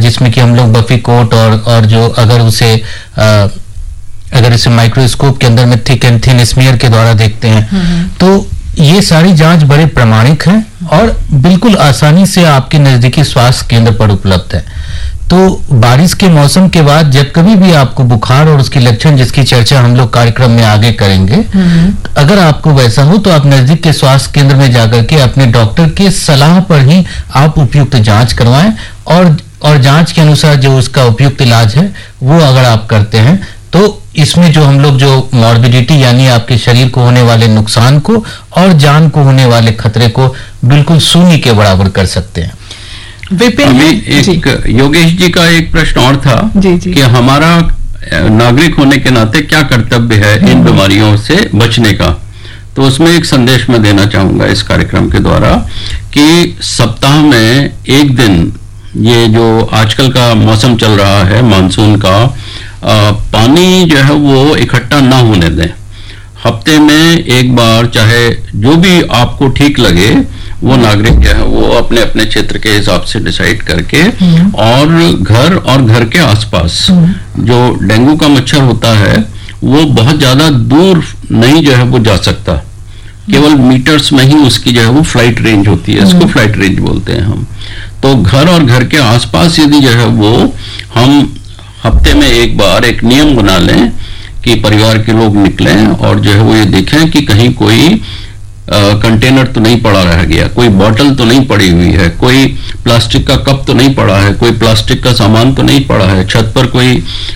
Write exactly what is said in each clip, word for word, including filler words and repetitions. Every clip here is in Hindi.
जिसमें कि हम लोग बफी कोट और और जो अगर उसे आ, अगर इसे माइक्रोस्कोप के अंदर में थिक एंड थिन स्मीयर के द्वारा देखते हैं तो ये सारी जांच बड़े प्रामाणिक हैं और बिल्कुल आसानी से आपके नजदीकी स्वास्थ्य केंद्र पर उपलब्ध है। तो बारिश के मौसम के बाद जब कभी भी आपको बुखार और उसके लक्षण जिसकी चर्चा हम लोग कार्यक्रम में आगे करेंगे, अगर आपको वैसा हो तो आप नजदीक के स्वास्थ्य केंद्र में जाकर के अपने डॉक्टर के सलाह पर ही आप उपयुक्त जांच करवाएं और और जांच के अनुसार जो उसका उपयुक्त इलाज है वो अगर आप करते हैं तो इसमें जो हम लोग जो मॉर्बिडिटी यानी आपके शरीर को होने वाले नुकसान को और जान को होने वाले खतरे को बिल्कुल शून्य के बराबर कर सकते हैं। विपिन, एक योगेश जी का एक प्रश्न और था जी जी। कि हमारा नागरिक होने के नाते क्या कर्तव्य है इन बीमारियों से बचने का, तो उसमें एक संदेश मैं देना चाहूंगा इस कार्यक्रम के द्वारा कि सप्ताह में एक दिन, ये जो आजकल का मौसम चल रहा है मानसून का, आ, पानी जो है वो इकट्ठा ना होने दें। हफ्ते में एक बार, चाहे जो भी आपको ठीक लगे, वो नागरिक जो है वो अपने अपने क्षेत्र के हिसाब से डिसाइड करके और घर और घर के आसपास जो डेंगू का मच्छर होता है वो बहुत ज्यादा दूर नहीं जो है वो जा सकता, केवल मीटर्स में ही उसकी जो है वो फ्लाइट रेंज होती है, इसको फ्लाइट रेंज बोलते हैं हम। तो घर और घर के आसपास यदि जो है वो हम हफ्ते में एक बार एक नियम बना लें कि परिवार के लोग निकलें और जो है वो ये देखें कि कहीं कोई कंटेनर uh, तो नहीं पड़ा रह गया, कोई बॉटल तो नहीं पड़ी हुई है, कोई प्लास्टिक का कप तो नहीं पड़ा है, कोई प्लास्टिक का सामान तो नहीं पड़ा है, छत पर कोई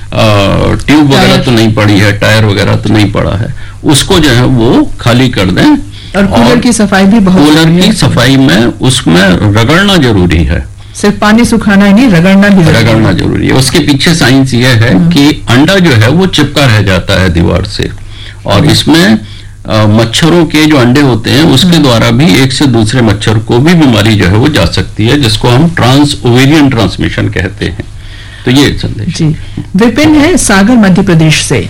ट्यूब वगैरह तो नहीं पड़ी है, टायर वगैरह तो नहीं पड़ा है, उसको जो है वो खाली कर दें। और कूलर की सफाई भी बहुत कूलर की सफाई में उसमें रगड़ना जरूरी है, सिर्फ पानी सुखाना ही नहीं, रगड़ना भी रगड़ना जरूरी है। उसके पीछे साइंस ये है कि अंडा जो है वो चिपका रह जाता है दीवार से, और इसमें आ, मच्छरों के जो अंडे होते हैं उसके द्वारा भी एक से दूसरे मच्छर को भी बीमारी जो है वो जा सकती है, जिसको हम ट्रांस ओवेरियन ट्रांसमिशन कहते हैं। तो ये संदेश जी। विपिन है सागर मध्य प्रदेश से।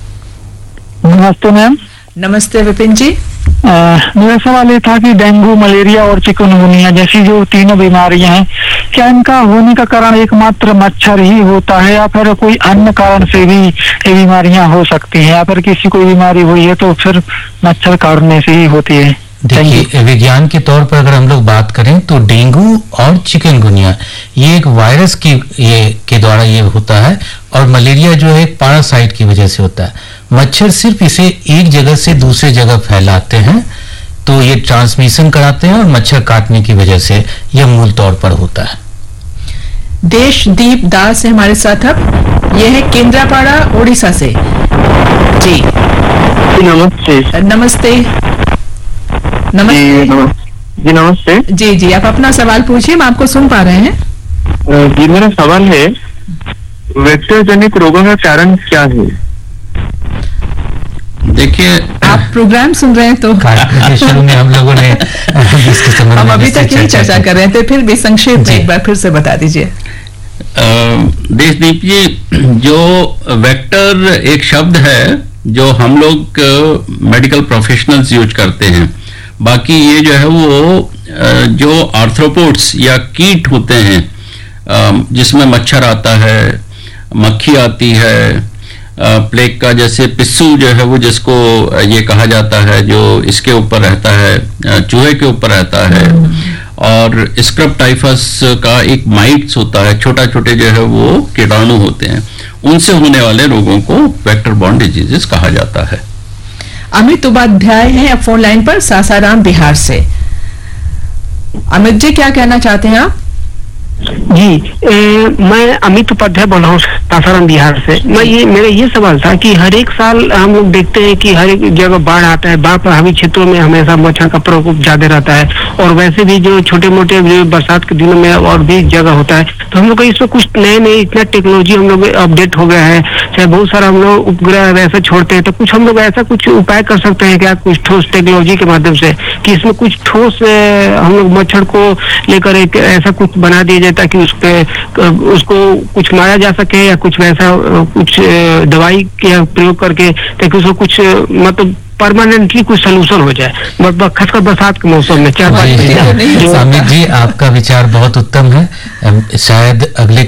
नमस्ते मैम। नमस्ते विपिन जी। आ, मेरा सवाल ये था कि डेंगू, मलेरिया और चिकनगुनिया जैसी जो तीनों बीमारियां हैं, क्या इनका होने का कारण एकमात्र मच्छर ही होता है या फिर कोई अन्य कारण से भी ये बीमारियां हो सकती हैं, या फिर किसी कोई बीमारी हुई है तो फिर मच्छर काटने से ही होती है? देखिए, विज्ञान के तौर पर अगर हम लोग बात करें तो डेंगू और चिकनगुनिया ये एक वायरस की ये के द्वारा ये होता है, और मलेरिया जो है एक पैरासाइट की वजह से होता है। मच्छर सिर्फ इसे एक जगह से दूसरे जगह फैलाते हैं, तो ये ट्रांसमिशन कराते हैं और मच्छर काटने की वजह से यह मूल तौर पर होता है। देशदीप दास है हमारे साथ अब, यह है केंद्रापाड़ा उड़ीसा से। जी नमस्ते। नमस्ते नमस्ते जी नमस्ते। जी जी, आप अपना सवाल पूछिए, हम आपको सुन पा रहे हैं। जी मेरा सवाल है, वेक्टर जनित रोगों का कारण क्या है? देखिए, आप प्रोग्राम सुन रहे हैं तो शुरू में हम लोगों ने हम अभी तक यही चर्चा कर रहे थे, फिर भी संक्षेप में एक बार फिर से बता दीजिए। देशदीप जी, जो वेक्टर एक शब्द है जो हम लोग मेडिकल प्रोफेशनल्स यूज करते हैं, बाकी ये जो है वो जो आर्थ्रोपोड्स या कीट होते हैं जिसमें मच्छर आता है, मक्खी आती है, प्लेग का जैसे पिस्सू जो है वो जिसको ये कहा जाता है, जो इसके ऊपर रहता है, चूहे के ऊपर रहता है, और स्क्रब टाइफस का एक माइट्स होता है, छोटा छोटे जो है वो कीटाणु होते हैं, उनसे होने वाले रोगों को वेक्टर बॉर्न डिजीजेस कहा जाता है। अमित उपाध्याय हैं अब फोन लाइन पर सासाराम बिहार से। अमित जी, क्या कहना चाहते हैं आप? जी ए, मैं अमित उपाध्याय बोल रहा हूँ सासाराम बिहार से। मैं ये मेरा ये सवाल था कि हर एक साल हम लोग देखते हैं कि हर एक जगह बाढ़ आता है, बाढ़ प्रभावित क्षेत्रों में हमेशा मच्छर का प्रकोप ज्यादा रहता है, और वैसे भी जो छोटे मोटे बरसात के दिनों में और भी जगह होता है। तो हम लोग इसमें कुछ नए नए इतना टेक्नोलॉजी हम लोग अपडेट हो गया है, चाहे बहुत सारा हम लोग उपग्रह वैसा छोड़ते हैं, तो कुछ हम लोग ऐसा कुछ उपाय कर सकते हैं क्या, कुछ ठोस टेक्नोलॉजी के माध्यम से, कि इसमें कुछ ठोस हम लोग मच्छर को लेकर एक ऐसा कुछ बना दिया जाए ताकि उस पे उसको कुछ मारा जा सके, या कुछ वैसा कुछ दवाई का प्रयोग करके ताकि उसको कुछ मतलब परमानेंटली कुछ सोल्यूशन हो जाए, खासकर बरसात के मौसम में। क्या बात है? अमित जी, आपका विचार बहुत उत्तम है। शायद अगले